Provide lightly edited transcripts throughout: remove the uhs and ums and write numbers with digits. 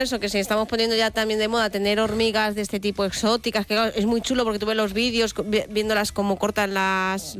Eso, que si estamos poniendo ya también de moda tener hormigas de este tipo exóticas, que claro, es muy chulo porque tú ves los vídeos viéndolas como cortan las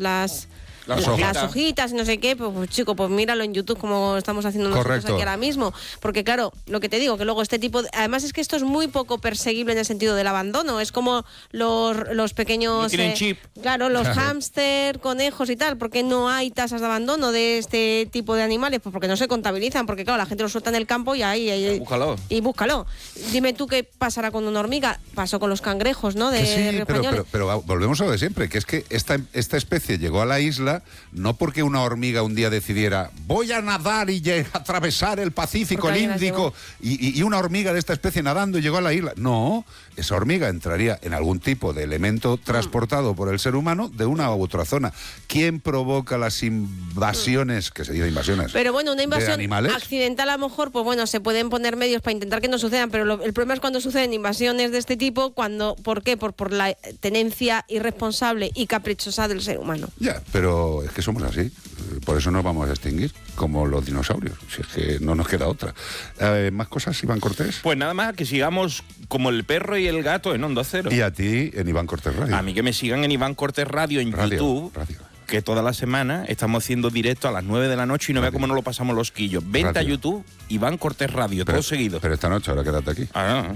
hojitas y no sé qué, pues chico, pues míralo en YouTube como estamos haciendo nosotros aquí ahora mismo. Porque claro, lo que te digo, que luego este tipo además es que esto es muy poco perseguible en el sentido del abandono. Es como los pequeños... No tienen chip. Claro, los hámster, conejos y tal. ¿Por qué no hay tasas de abandono de este tipo de animales? Pues porque no se contabilizan, porque claro, la gente los suelta en el campo y ahí búscalo. Dime tú qué pasará con una hormiga. Pasó con los cangrejos, ¿no? Sí, pero volvemos a lo de siempre, que es que esta especie llegó a la isla no porque una hormiga un día decidiera voy a nadar y atravesar el Pacífico, el Índico, y una hormiga de esta especie nadando y llegó a la isla. No, esa hormiga entraría en algún tipo de elemento transportado por el ser humano de una u otra zona. ¿Quién provoca las invasiones, que se dice invasiones? Pero bueno, una invasión animales accidental a lo mejor, pues bueno, se pueden poner medios para intentar que no sucedan, pero el problema es cuando suceden invasiones de este tipo, ¿por qué? Por la tenencia irresponsable y caprichosa del ser humano. Ya, pero es que somos así, por eso nos vamos a extinguir, como los dinosaurios, si es que no nos queda otra. ¿Más cosas, Iván Cortés? Pues nada más, que sigamos como el perro y el gato en Onda Cero. Y a ti en Iván Cortés Radio. A mí que me sigan en Iván Cortés Radio en YouTube. Que toda la semana estamos haciendo directo a las 9 de la noche y no vea cómo no lo pasamos los quillos. Vente a YouTube, Iván Cortés Radio, todo seguido. Pero esta noche, ahora quédate aquí. ¿Vale?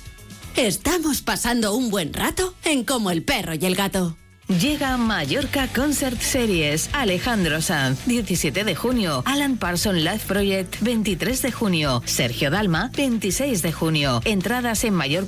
Estamos pasando un buen rato en Como el perro y el gato. Llega Mallorca Concert Series. Alejandro Sanz, 17 de junio. Alan Parsons Live Project, 23 de junio. Sergio Dalma, 26 de junio. Entradas en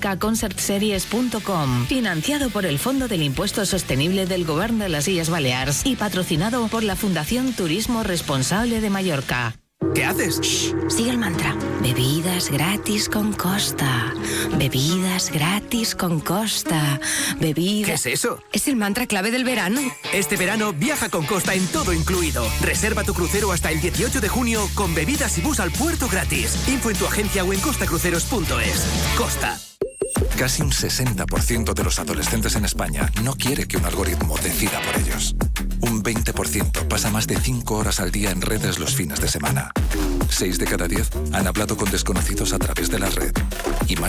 mallorcaconcertseries.com. Financiado por el Fondo del Impuesto Sostenible del Gobierno de las Illes Balears y patrocinado por la Fundación Turismo Responsable de Mallorca. ¿Qué haces? Shh, sigue el mantra. Bebidas gratis con Costa. Bebidas gratis con Costa. ¿Qué es eso? Es el mantra clave del verano. Este verano viaja con Costa en todo incluido. Reserva tu crucero hasta el 18 de junio con bebidas y bus al puerto gratis. Info en tu agencia o en costacruceros.es. Costa. Casi un 60% de los adolescentes en España no quiere que un algoritmo decida por ellos. Un 20% pasa más de 5 horas al día en redes los fines de semana. 6 de cada 10 han hablado con desconocidos a través de la red. Y más